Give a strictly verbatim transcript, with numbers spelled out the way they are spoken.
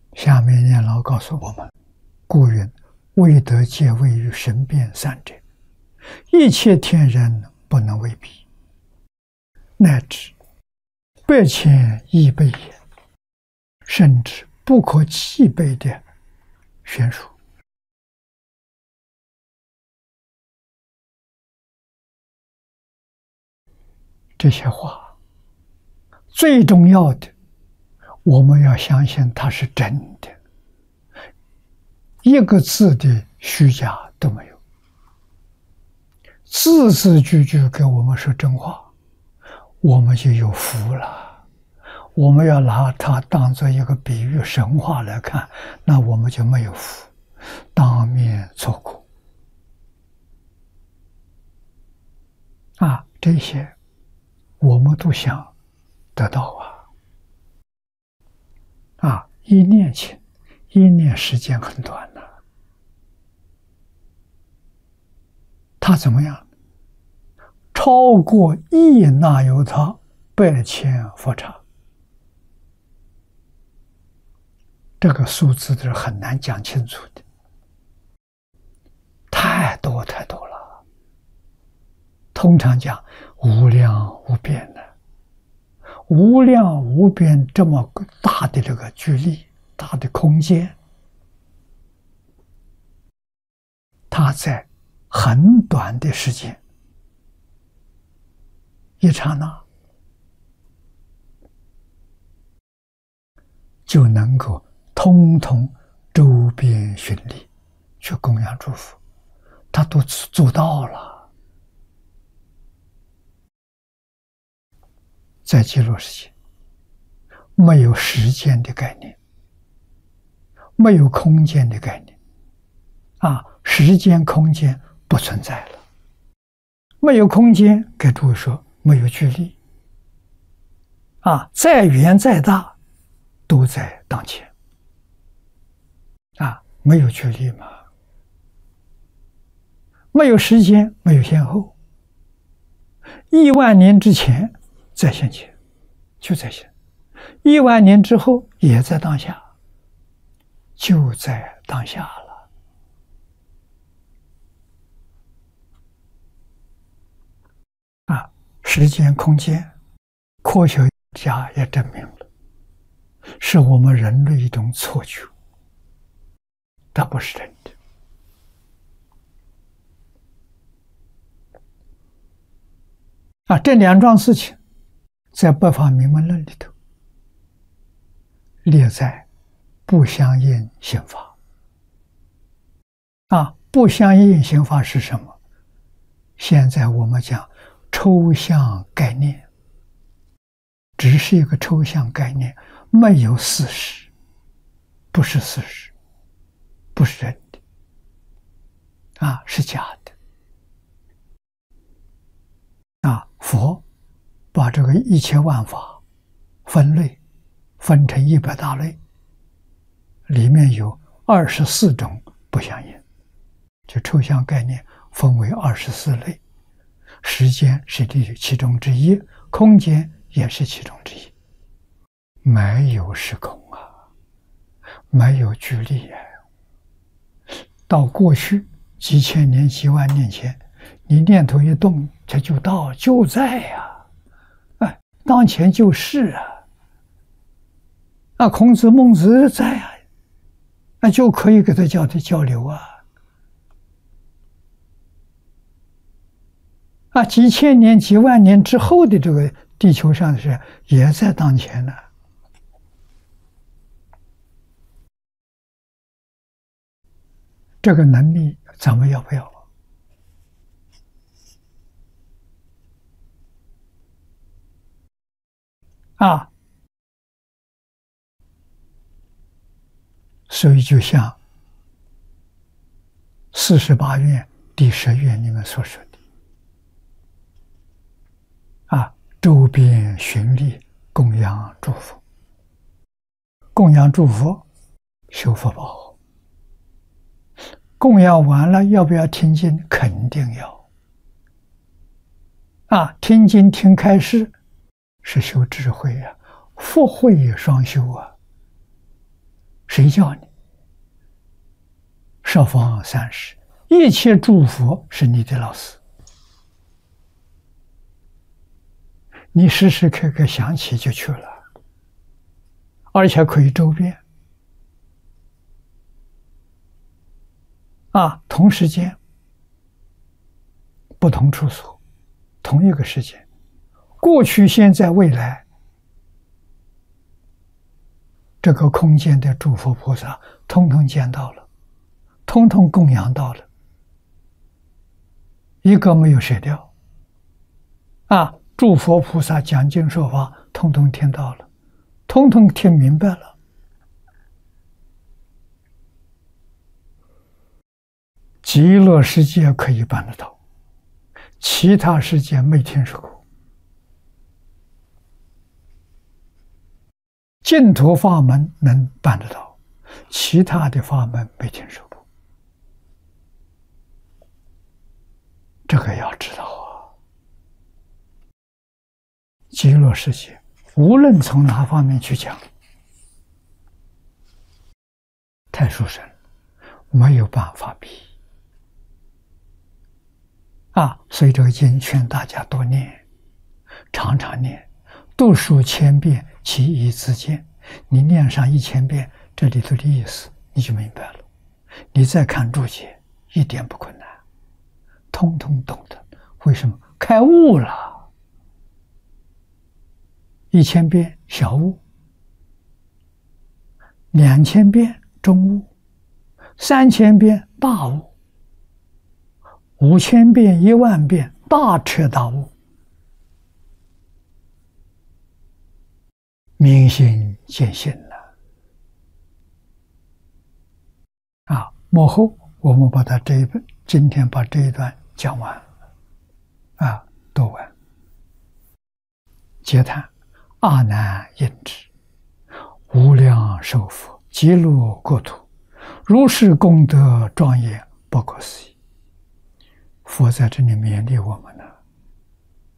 下面念老告诉我们：故云，未得戒位于神变三者，一切天人不能为比，乃至百千亿倍也，甚至不可计倍的悬殊。这些话最重要的，我们要相信它是真的，一个字的虚假都没有，字字句句给我们说真话，我们就有福了。我们要拿它当作一个比喻神话来看，那我们就没有福，当面错过啊！这些我们都想得到啊！啊，一念情，一念时间很短呢、啊。他怎么样？超过亿那由他百千佛刹。这个数字是很难讲清楚的，太多太多了。通常讲无量无边的，无量无边这么大的这个距离，大的空间，它在很短的时间，一刹那就能够通通周边巡礼去供养诸佛，他都做到了。在极乐世界，没有时间的概念，没有空间的概念，啊，时间空间不存在了。没有空间，给诸位说没有距离，啊，再远再大，都在当前。啊，没有距离嘛，没有时间，没有先后。亿万年之前在现前，就在现；亿万年之后也在当下，就在当下了。啊，时间、空间，科学家也证明了，是我们人类一种错觉。它不是真的啊！这两桩事情在《百法明门论》里头列在不相应刑法啊。不相应刑法是什么？现在我们讲抽象概念，只是一个抽象概念，没有事实，不是事实。不是真的啊，是假的啊！佛把这个一切万法分类，分成一百大类，里面有二十四种不相应，就抽象概念分为二十四类，时间是其中之一，空间也是其中之一，没有时空啊，没有距离啊。到过去几千年、几万年前，你念头一动，它就到，就在呀、啊，哎，当前就是啊。啊，孔子、孟子在啊，那就可以跟他交的交流啊。啊，几千年、几万年之后的这个地球上的事，也在当前呢、啊。这个能力咱们要不要？啊，所以就像四十八愿第十愿里面所说的，啊，周边巡礼供养诸佛，供养诸佛修福报。供养完了，要不要听经？肯定要。啊，听经听开示是修智慧啊，福慧双修啊。 谁叫你？十方三世一切诸佛是你的老师，你时时刻刻想起就去了，而且可以周遍啊，同时间不同处所，同一个时间，过去、现在、未来，这个空间的诸佛菩萨通通见到了，通通供养到了，一个没有舍掉啊！诸佛菩萨讲经说法，通通听到了，通通听明白了。极乐世界可以办得到，其他世界没听说过。净土法门能办得到，其他的法门没听说过。这个要知道啊！极乐世界无论从哪方面去讲，太殊胜，没有办法比啊！所以这个经劝大家多念，常常念，读数千遍，其义自见。你念上一千遍，这里头的意思你就明白了。你再看注解，一点不困难，通通懂得。为什么？开悟了。一千遍小悟，两千遍中悟，三千遍大悟，五千遍一万遍大彻大悟，明心见性了啊！幕后我们把它这一本，今天把这一段讲完啊，读完。嗟叹阿难应之，无量寿佛极乐国土，如是功德庄严，不可思议。佛在这里勉励我们呢。